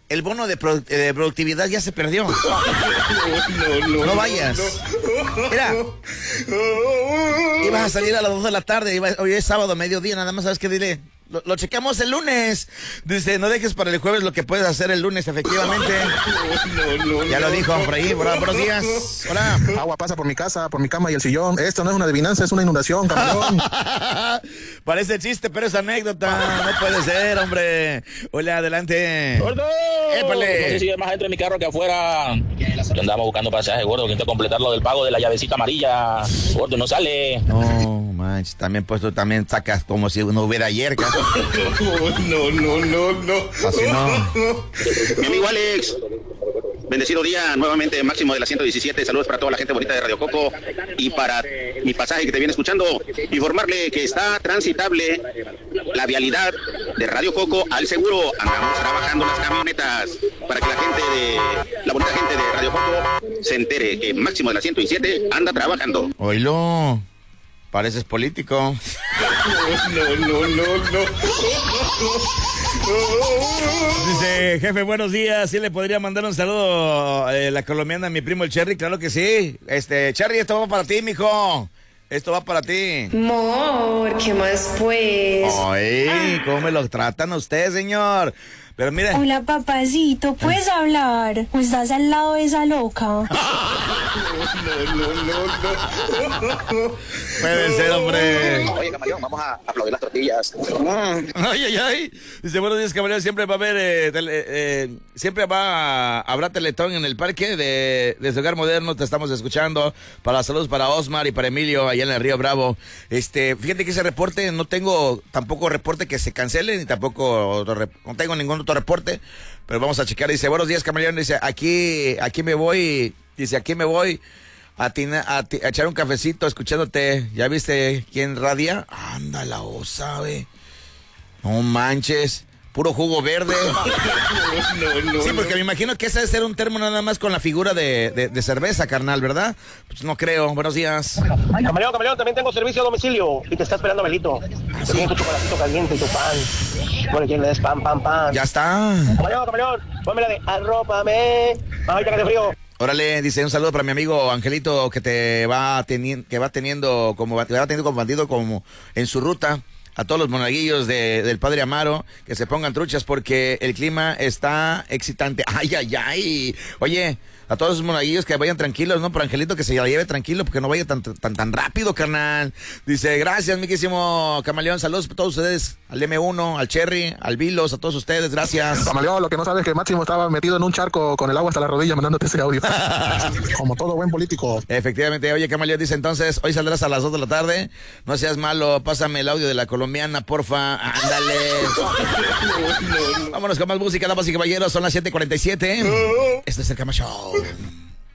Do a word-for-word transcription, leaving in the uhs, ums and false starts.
el bono de, pro, de productividad ya se perdió. No, no, no, no vayas. Mira, ibas a salir a las dos de la tarde, iba, hoy es sábado, mediodía, nada más, ¿sabes qué? Dile, lo, lo chequeamos el lunes. Dice, no dejes para el jueves lo que puedes hacer el lunes, efectivamente. No, no, ya lo dijo por ahí. Hola, buenos días. Hola. Agua pasa por mi casa, por mi cama y el sillón. Esto no es una adivinanza, es una inundación, cabrón. Parece chiste, pero es anécdota. No puede ser, hombre. Hola, adelante. ¡Gordo! ¡Épale! No sé si hay más dentro de mi carro que afuera. Yo andaba buscando pasaje, gordo. Quiero completar lo del pago de la llavecita amarilla. Gordo, no sale. No, manches. También, pues tú también sacas como si no hubiera ayer, cabrón. No, no, no, no. Así no. Mi amigo Alex, bendecido día, nuevamente máximo de la ciento diecisiete, saludos para toda la gente bonita de Radio Coco y para mi pasaje que te viene escuchando, informarle que está transitable la vialidad de Radio Coco al seguro, andamos trabajando las camionetas para que la gente de, la bonita gente de Radio Coco se entere que máximo de la ciento diecisiete anda trabajando. Oílo. Pareces político. No, no, no, no. Dice, jefe, buenos días. ¿Sí le podría mandar un saludo a eh, la colombiana, a mi primo el Cherry? Claro que sí. Este, Cherry, esto va para ti, mijo. Esto va para ti. Mor, ¿qué más pues? Ay, ¿cómo me lo tratan a usted, señor? Pero mire. Hola, papacito, ¿puedes hablar? ¿O estás al lado de esa loca? No, no, no, no. Puede ser, hombre. Oye, camaleón, vamos a aplaudir las tortillas. Ay, ay, ay. Dice, buenos días, camaleón. Siempre va a haber, eh, tele, eh, siempre va a, habrá teletón en el parque de, de su hogar moderno. Te estamos escuchando. Para saludos para Osmar y para Emilio, allá en el Río Bravo. Este, fíjate que ese reporte, no tengo tampoco reporte que se cancele, ni tampoco, no tengo ningún otro reporte, pero vamos a checar. Dice, buenos días, camaleón. Dice, aquí, aquí me voy, dice, aquí me voy a, tina, a, ti, a echar un cafecito escuchándote. ¿Ya viste quién radia? Anda la osa, ve. No manches. Puro jugo verde. No, no, sí, porque no. me imagino que ese debe ser un termo nada más con la figura de, de, de cerveza, carnal, ¿verdad? Pues no creo. Buenos días. Camaleón, camaleón, también tengo servicio a domicilio y te está esperando Belito. ¿Ah, sí? Tengo tu chocolatito caliente y tu pan. Bueno, quien le des pan, pan, pan. Ya está. Camaleón, camaleón, ponme la de arrópame. Ahorita que te frío. Órale, dice, un saludo para mi amigo Angelito que te va teniendo, que va teniendo como te va teniendo como bandido como en su ruta. A todos los monaguillos de, del Padre Amaro, que se pongan truchas porque el clima está excitante. Ay, ay, ay. Oye, a todos esos monaguillos que vayan tranquilos, ¿no? Por Angelito, que se la lleve tranquilo, porque no vaya tan tan tan rápido, carnal. Dice, gracias, miquísimo camaleón. Saludos a todos ustedes, al eme uno, al Cherry, al Vilos, a todos ustedes, gracias. Camaleón, lo que no sabes es que Máximo estaba metido en un charco con el agua hasta la rodilla mandándote ese audio. Como todo buen político. Efectivamente. Oye, camaleón, dice entonces, hoy saldrás a las dos de la tarde. No seas malo, pásame el audio de la colombiana, porfa. Ándale. Vámonos con más música, damas y caballeros. Son las siete cuarenta y siete. Este es el Cama Show.